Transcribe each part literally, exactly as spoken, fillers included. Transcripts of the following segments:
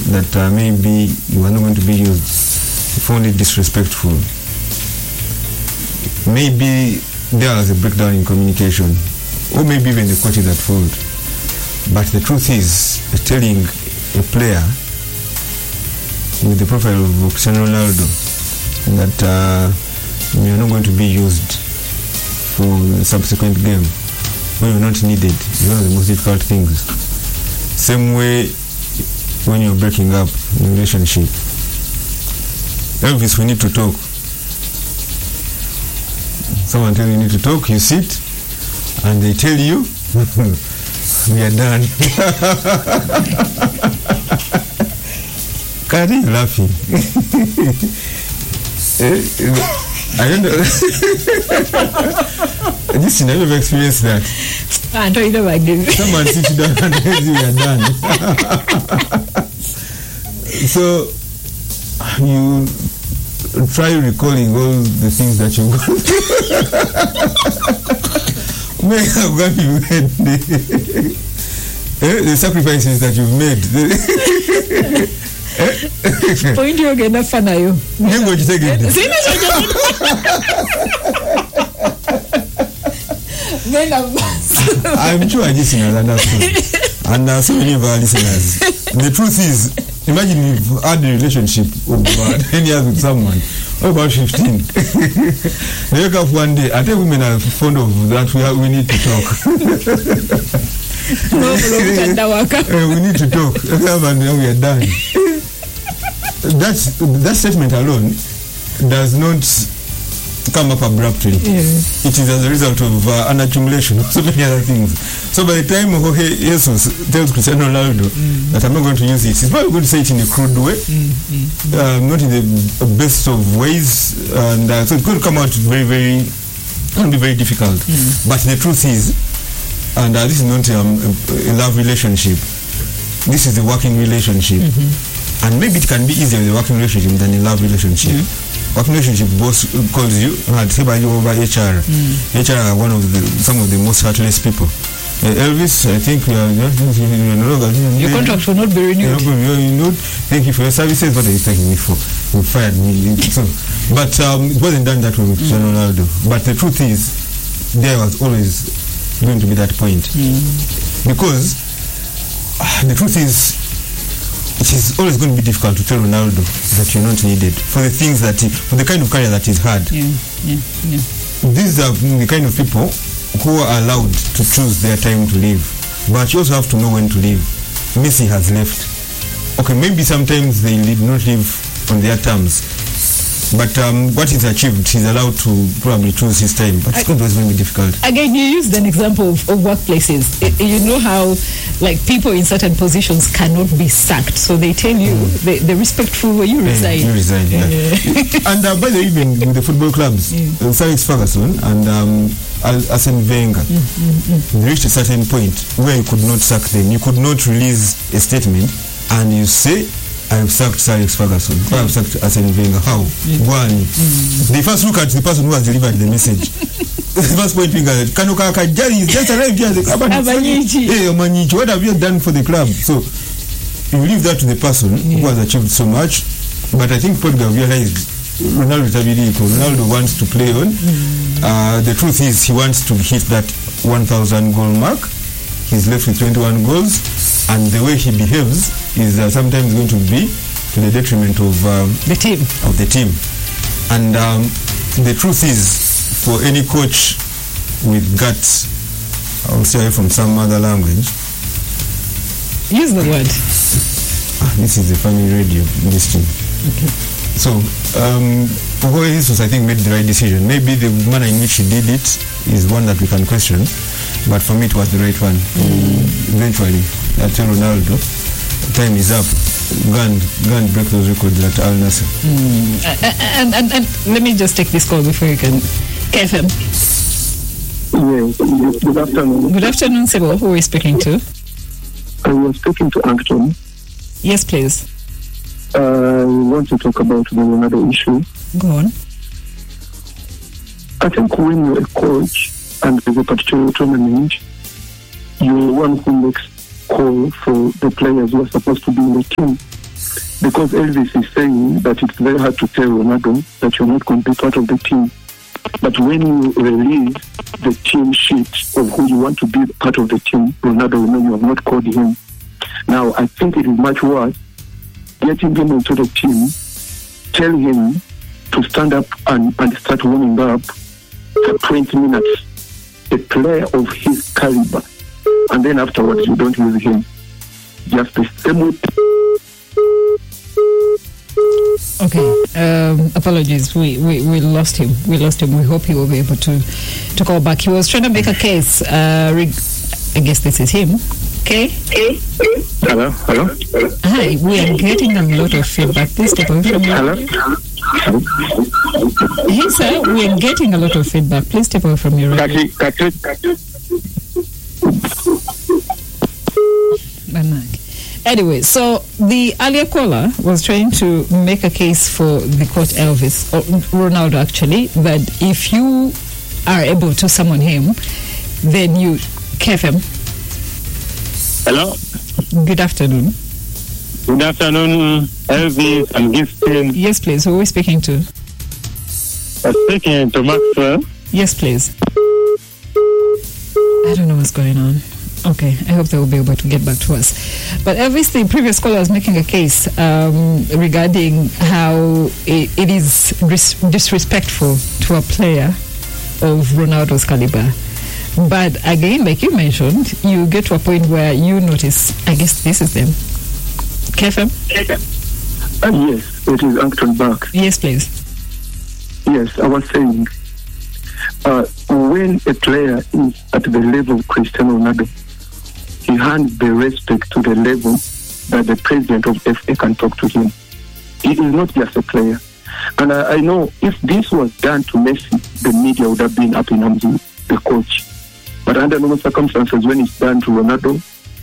that uh, maybe you are not going to be used, you found it disrespectful. Maybe there was a breakdown in communication, or maybe even the coach is at fault. But the truth is, telling a player with the profile of Cristiano Ronaldo that uh, you are not going to be used for the subsequent game when you're not needed is one of the most difficult things. Same way when you're breaking up in a relationship. Elvis, we need to talk. Someone tells you you need to talk, you sit, and they tell you, we are done. Kari, you're laughing. I don't know. Listen, I've never experienced that. I don't know like this. Someone sits down and tells you we are done. So, you try recalling all the things that you've gone through. May have gone through eh, the sacrifices that you've made. Point you again, that's fun. You go to take it. I'm sure our listeners understood. And uh, so many of our listeners. The truth is, imagine you've had a relationship over ten years with someone, or about fifteen. They wake up one day, I think women are fond of that, we, have, we need to talk. No, uh, we need to talk. And then we are done. That's, that statement alone does not come up abruptly. Yeah. It is as a result of uh, an accumulation of so many other things. So by the time Jorge Jesus tells Cristiano Ronaldo mm. that I'm not going to use it, he's probably going to say it in a crude way, mm. Mm. Uh, not in the best of ways, and uh, so it's going to come out very, very, it's going to be very difficult. Mm. But the truth is, and uh, this is not um, a, a love relationship, this is a working relationship. Mm-hmm. And maybe it can be easier with a working relationship than a love relationship. Mm-hmm. Working relationship, boss calls you, and say by you over H R. Mm. H R are one of the some of the most heartless people. Uh, Elvis, I think we are, you're no longer. Your contract will not be renewed. You know, thank you for your services. What are you thanking me for? You fired me. So, but um, it wasn't done that way with Cristiano Ronaldo. But the truth is, there was always going to be that point. Mm. Because uh, the truth is, it is always going to be difficult to tell Ronaldo that you're not needed for the things that, he, for the kind of career that he's had. Yeah, yeah, yeah. These are the kind of people who are allowed to choose their time to leave. But you also have to know when to leave. Messi has left. Okay, maybe sometimes they did not leave on their terms. But um, what he's achieved, he's allowed to probably choose his time. But it's going to be difficult. Again, you used an example of, of workplaces. It, you know how, like, people in certain positions cannot be sacked. So they tell you, mm. they, they're respectful when you resign. Yeah, you resign, yeah. yeah. And uh, by the way, even with the football clubs, yeah. uh, Sir Alex Ferguson and um, Arsene Wenger, mm, mm, mm. they reached a certain point where you could not sack them. You could not release a statement and you say, I've sacked Sir Alex Ferguson. Mm. I've sacked Arsene Wenger. How? Mm. One. Mm. They first look at the person who has delivered the message. The first point finger. Kanuka Kajari is just arrived here at the club. Hey, Omanichi, what have you done for the club? So you leave that to the person yeah. who has achieved so much. But I think Paul realized Ronaldo Ronaldo wants to play on. Mm. Uh, the truth is he wants to hit that one thousand goal mark. He's left with twenty-one goals, and the way he behaves is uh, sometimes going to be to the detriment of um, the team. Of the team. And um, the truth is, for any coach with guts, I'll say from some other language. Use the word. Ah, this is a funny radio, this thing. Okay. So, um, Jesus, I think, made the right decision. Maybe the manner in which he did it is one that we can question, but for me it was the right one. Mm. Eventually, I tell Ronaldo, time is up. Go and, go and break those records at Al Nassr. Mm. And, and, and let me just take this call before you can. K F M. Yes, good afternoon. Good afternoon, Sebo. Who are we speaking to? I was speaking to Acton. Yes, please. I want to talk about the Ronaldo issue. Go on. I think when you're a coach and there's a particular tournament, you're one who makes call for the players who are supposed to be in the team. because Elvis is saying that it's very hard to tell Ronaldo that you're not going to be part of the team. But when you release the team sheet of who you want to be part of the team, Ronaldo will know you have not called him. Now, I think it is much worse getting him into the team, tell him to stand up and, and start warming up for twenty minutes, a player of his caliber, and then afterwards you don't use him. Just the same way. Okay, um, apologies. We, we we lost him. We lost him. We hope he will be able to, to call back. He was trying to make a case. Uh, reg- I guess this is him. Okay. Hello, hello. Hi, we are getting a lot of feedback. Please step away from your Hello. radio. Hey, sir, we are getting a lot of feedback. Please step away from your radio. Banak. Anyway, so the earlier caller was trying to make a case for the coach Elvis, or Ronaldo actually, that if you are able to summon him, then you K F M. Hello. Good afternoon. Good afternoon, Elvis and Gifton. Yes, please. Who are we speaking to? I'm speaking to Maxwell. Yes, please. I don't know what's going on. Okay, I hope they will be able to get back to us. But obviously, the previous caller was making a case um, regarding how it, it is dis- disrespectful to a player of Ronaldo's caliber. But again, like you mentioned, you get to a point where you notice, I guess this is them. K F M? Uh, yes, it is Anton Bach. Yes, please. Yes, I was saying, uh, when a player is at the level of Cristiano Ronaldo, he hands the respect to the level that the president of F A can talk to him. He is not just a player. And I, I know if this was done to Messi, the media would have been up in arms with the coach. But under normal circumstances, when it's done to Ronaldo,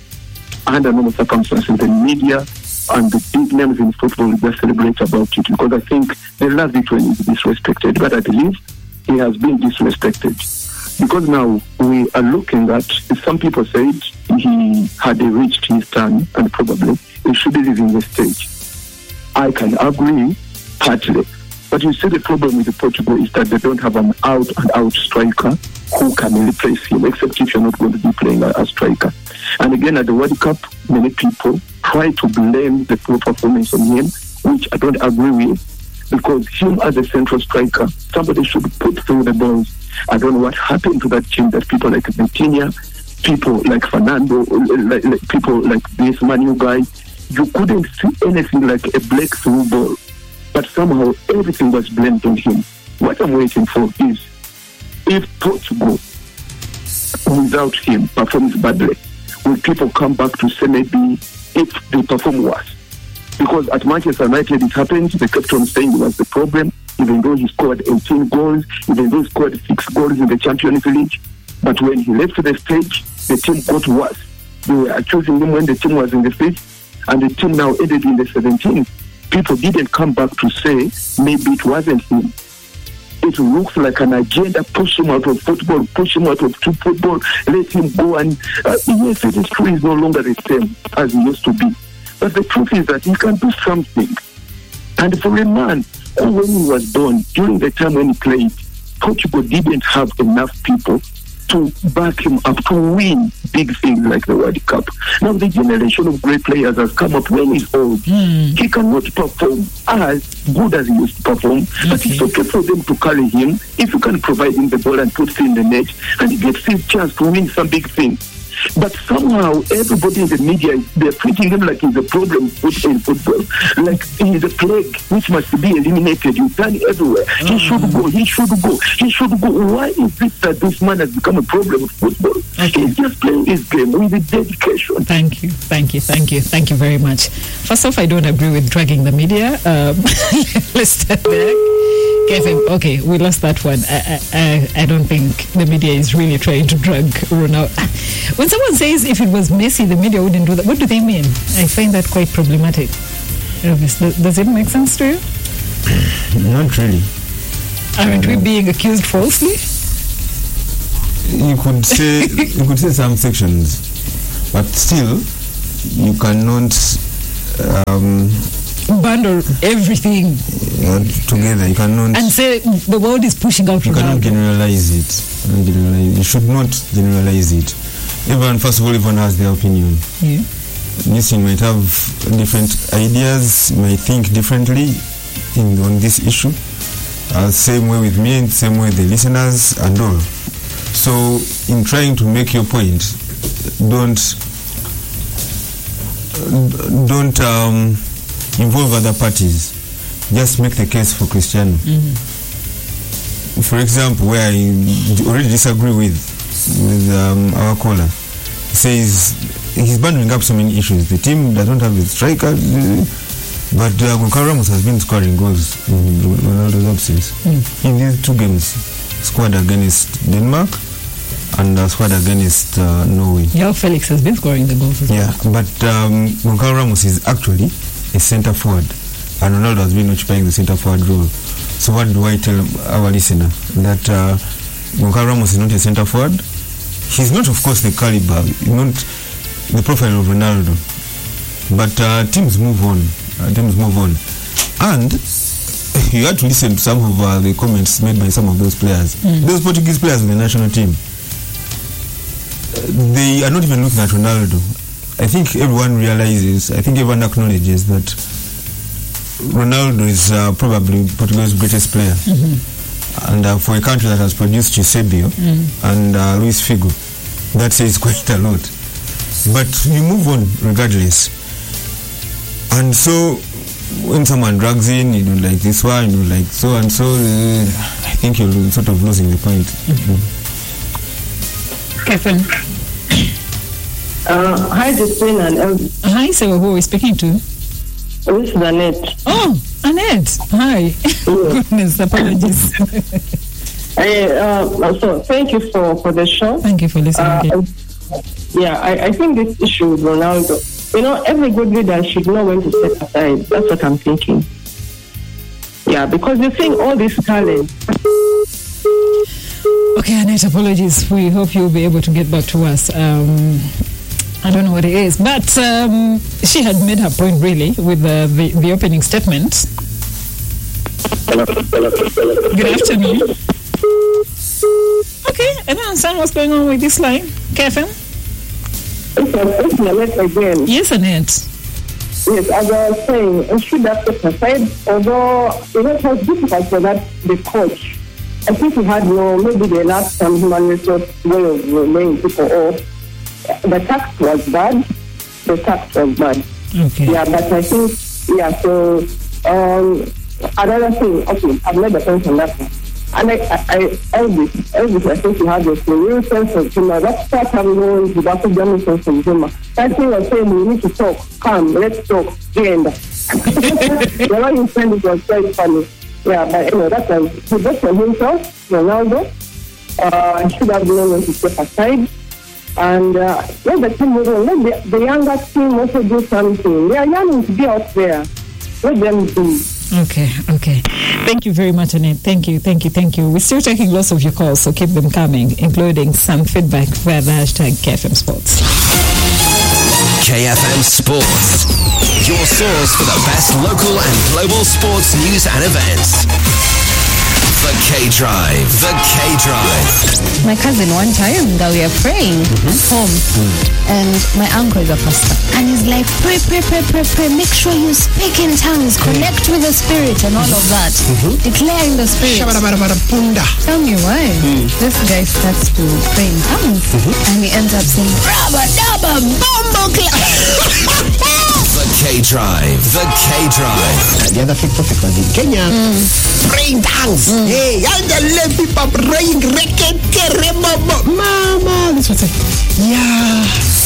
under normal circumstances, the media and the big names in football will just celebrate about it, because I think the last it when is disrespected. But I believe he has been disrespected. Because now we are looking at, some people said he had reached his turn and probably he should be leaving the stage. I can agree partly. But you see, the problem with the Portugal is that they don't have an out-and-out striker who can replace him, except if you're not going to be playing a, a striker. And again, at the World Cup, many people try to blame the poor performance on him, which I don't agree with, because him as a central striker, somebody should put through the balls. I don't know what happened to that team, that people like Vitinha, people like Fernando, like, like people like this Manu guy, you couldn't see anything like a breakthrough ball. But somehow everything was blamed on him. What I'm waiting for is, if Portugal, without him, performs badly, will people come back to say maybe if they perform worse? Because at Manchester United it happened, the captain saying it was the problem, even though he scored eighteen goals, even though he scored six goals in the Champions League. But when he left the stage, the team got worse. They were accusing him when the team was in the fifth, and the team now ended in the seventeenth. People didn't come back to say maybe it wasn't him. It looks like an agenda, push him out of football, push him out of football, let him go. And uh, yes, it is true, he's no longer the same as he used to be. But the truth is that he can do something. And for a man who, when he was born, during the time when he played, Portugal didn't have enough people to back him up to win big things like the World Cup. Now the generation of great players has come up when he's old. Mm. He cannot perform as good as he used to perform, okay. But it's okay for them to carry him if you can provide him the ball and put him in the net, and he gets his chance to win some big thing. But somehow everybody in the media, they're treating him like he's a problem in football, like he's a plague which must be eliminated. You've done it everywhere. Mm. He should go, he should go, he should go. Why is it that this man has become a problem with football? Okay. He's just playing his game with the dedication. Thank you, thank you, thank you, thank you very much. First off, I don't agree with dragging the media. Um, let's start there. Kevin, okay, we lost that one. I, I, I don't think the media is really trying to drag Ronaldo. When someone says if it was Messi, the media wouldn't do that, what do they mean? I find that quite problematic. Elvis, does it make sense to you? Not really. Aren't we being accused falsely? You could say you could say some sections, but still, you cannot um, bundle everything uh, together. You cannot and say the world is pushing out you cannot Ronaldo. generalize it. Cannot generalize- You should not generalize it. Everyone, first of all, everyone has their opinion. Yeah. Listen, might have different ideas, might think differently in on this issue. Uh, same way with me, and same way with the listeners and all. So, in trying to make your point, don't don't um, involve other parties. Just make the case for Cristiano. Mm-hmm. For example, where I already disagree with with um, our caller, he says he's bundling up so many issues. The team doesn't have a striker, uh, but uh, Goncalo Ramos has been scoring goals in Ronaldo's absence. Mm. In these two games, scored against Denmark and uh, scored against uh, Norway. Joao Felix has been scoring the goals as Yeah, well. but um, Goncalo Ramos is actually a centre forward, and Ronaldo has been occupying the centre forward role. So what do I tell our listener? That uh, Goncalo Ramos is not a centre forward. He's not, of course, the caliber, not the profile of Ronaldo. But uh, teams move on. Uh, teams move on. And you had to listen to some of uh, the comments made by some of those players. Mm. Those Portuguese players in the national team, they are not even looking at Ronaldo. I think everyone realizes, I think everyone acknowledges that Ronaldo is uh, probably Portugal's greatest player. Mm-hmm. And uh, for a country that has produced Eusebio Mm. and uh, Luis Figo, that says quite a lot. But you move on regardless. And so when someone drags in, you know, like this one, you know, like so and so, uh, I think you're sort of losing the point. Mm-hmm. Catherine. Uh, hi, Justine and Elvis. Hi, so who are we speaking to? This is Annette. Oh, Annette. Hi. Goodness, apologies. I, uh, so, thank you for, for the show. Thank you for listening. Uh, again. yeah, I, I think this issue with Ronaldo, you know, every good leader should know when to step aside. That's what I'm thinking. Yeah, because you're seeing all this talent. Okay, Annette, apologies. We hope you'll be able to get back to us. Um, I don't know what it is, but um, she had made her point really with uh, the, the opening statement. Good afternoon. Okay, I don't understand what's going on with this line. Kevin? It's Annette again. Yes, Annette. Yes, as I was saying, it should have stepped aside, although you know, it was difficult for that, the coach. I think he had no, maybe they lacked some human resource way of laying people off. The tax was bad. The tax was bad. Okay. Yeah, but I think, yeah, so, um, another thing, okay, I've made a point on that one. And I, I, I Elvis, Elvis, I think he had a real sense of humor. That's what I'm going to back to sense of humor. That thing was saying, we need to talk, come, let's talk, gender. The way he said it was very funny. Yeah, but anyway, that was, he got from himself, Ronaldo. Uh, he should have known when to step aside. And uh, let the team move on. Let the, the younger team also do something. They are young to be out there. Let them do. Okay, okay. Thank you very much, Annette. Thank you, thank you, thank you. We're still taking lots of your calls, so keep them coming, including some feedback via the hashtag K F M Sports. K F M Sports, your source for the best local and global sports news and events. The K Drive, the K Drive. My cousin one time that we are praying at home, and my uncle is a pastor, and he's like, pray, pray, pray, pray, pray. Make sure you speak in tongues, connect with the Spirit, and all of that. Declare in the Spirit. Tell me why. This guy starts to pray in tongues, and he ends up saying, Rabba Dabba Bombo The K Drive, the K Drive. The other big prophet was in Kenya, praying tongues. Hey, and the lay people praying, record, mama. This was like, yeah,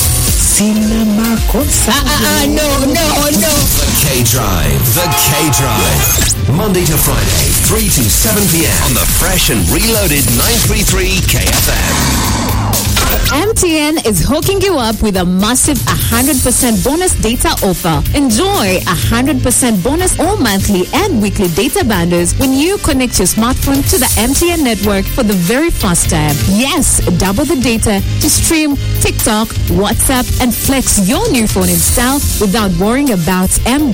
cinema concert. Ah, ah, ah, no, no, no. The K Drive, the K Drive. Monday to Friday, three to seven p.m. on the fresh and reloaded nine three three K F M. M T N is hooking you up with a massive one hundred percent bonus data offer. Enjoy one hundred percent bonus all monthly and weekly data bundles when you connect your smartphone to the M T N network for the very first time. Yes, double the data to stream TikTok, WhatsApp, and flex your new phone in style without worrying about M